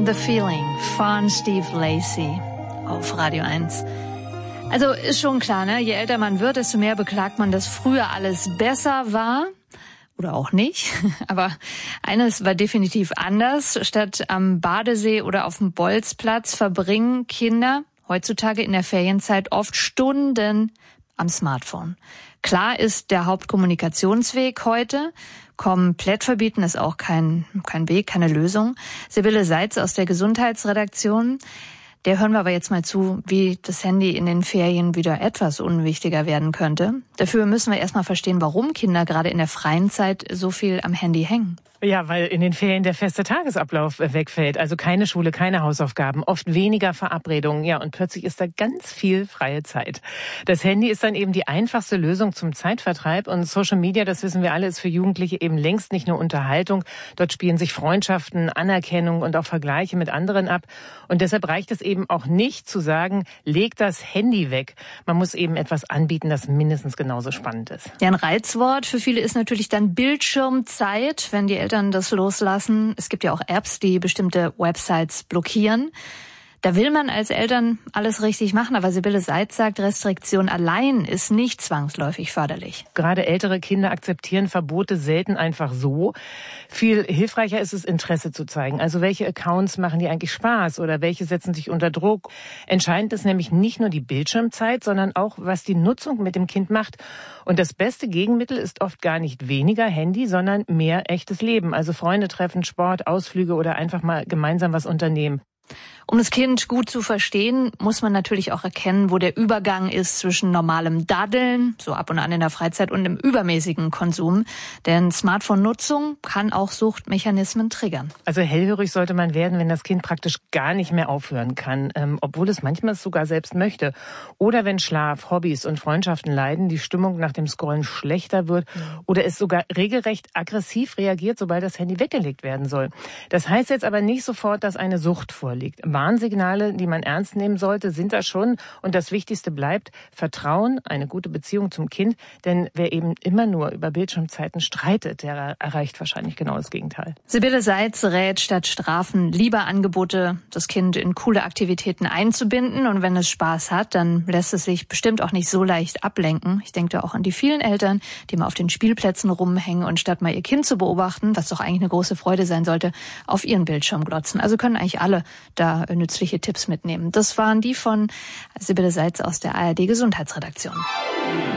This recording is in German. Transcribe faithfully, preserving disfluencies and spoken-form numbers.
the Feeling von Steve Lacy auf Radio eins. Also ist schon klar, ne? Je älter man wird, desto mehr beklagt man, dass früher alles besser war. Oder auch nicht. Aber eines war definitiv anders. Statt am Badesee oder auf dem Bolzplatz verbringen Kinder heutzutage in der Ferienzeit oft Stunden am Smartphone. Klar ist der Hauptkommunikationsweg heute. Komplett verbieten ist auch kein, kein Weg, keine Lösung. Sibylle Seitz aus der Gesundheitsredaktion. Der hören wir aber jetzt mal zu, wie das Handy in den Ferien wieder etwas unwichtiger werden könnte. Dafür müssen wir erstmal verstehen, warum Kinder gerade in der freien Zeit so viel am Handy hängen. Ja, weil in den Ferien der feste Tagesablauf wegfällt. Also keine Schule, keine Hausaufgaben, oft weniger Verabredungen. Ja, und plötzlich ist da ganz viel freie Zeit. Das Handy ist dann eben die einfachste Lösung zum Zeitvertreib. Und Social Media, das wissen wir alle, ist für Jugendliche eben längst nicht nur Unterhaltung. Dort spielen sich Freundschaften, Anerkennung und auch Vergleiche mit anderen ab. Und deshalb reicht es eben auch nicht zu sagen, leg das Handy weg. Man muss eben etwas anbieten, das mindestens genauso spannend ist. Ja, ein Reizwort für viele ist natürlich dann Bildschirmzeit, wenn die Eltern das loslassen. Es gibt ja auch Apps, die bestimmte Websites blockieren. Da will man als Eltern alles richtig machen, aber Sibylle Seitz sagt, Restriktion allein ist nicht zwangsläufig förderlich. Gerade ältere Kinder akzeptieren Verbote selten einfach so. Viel hilfreicher ist es, Interesse zu zeigen. Also welche Accounts machen dir eigentlich Spaß oder welche setzen sich unter Druck? Entscheidend ist nämlich nicht nur die Bildschirmzeit, sondern auch, was die Nutzung mit dem Kind macht. Und das beste Gegenmittel ist oft gar nicht weniger Handy, sondern mehr echtes Leben. Also Freunde treffen, Sport, Ausflüge oder einfach mal gemeinsam was unternehmen. Um das Kind gut zu verstehen, muss man natürlich auch erkennen, wo der Übergang ist zwischen normalem Daddeln, so ab und an in der Freizeit, und dem übermäßigen Konsum. Denn Smartphone-Nutzung kann auch Suchtmechanismen triggern. Also hellhörig sollte man werden, wenn das Kind praktisch gar nicht mehr aufhören kann, ähm, obwohl es manchmal es sogar selbst möchte. Oder wenn Schlaf, Hobbys und Freundschaften leiden, die Stimmung nach dem Scrollen schlechter wird oder es sogar regelrecht aggressiv reagiert, sobald das Handy weggelegt werden soll. Das heißt jetzt aber nicht sofort, dass eine Sucht vorliegt. Warnsignale, die man ernst nehmen sollte, sind da schon. Und das Wichtigste bleibt Vertrauen, eine gute Beziehung zum Kind. Denn wer eben immer nur über Bildschirmzeiten streitet, der erreicht wahrscheinlich genau das Gegenteil. Sibylle Seitz rät statt Strafen lieber Angebote, das Kind in coole Aktivitäten einzubinden. Und wenn es Spaß hat, dann lässt es sich bestimmt auch nicht so leicht ablenken. Ich denke da auch an die vielen Eltern, die mal auf den Spielplätzen rumhängen und statt mal ihr Kind zu beobachten, was doch eigentlich eine große Freude sein sollte, auf ihren Bildschirm glotzen. Also können eigentlich alle da nützliche Tipps mitnehmen. Das waren die von Sibylle Seitz aus der A R D Gesundheitsredaktion.